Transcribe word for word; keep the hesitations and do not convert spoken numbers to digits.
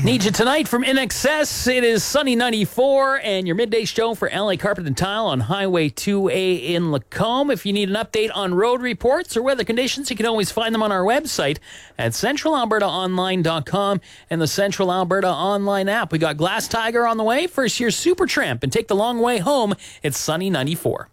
Need you tonight from In Excess. It is Sunny ninety-four and your midday show for L A Carpet and Tile on Highway two A in Lacombe. If you need an update on road reports or weather conditions, you can always find them on our website at central alberta online dot com and the Central Alberta online app. We got Glass Tiger on the way. First year Super Tramp and Take the Long Way Home. It's Sunny ninety-four.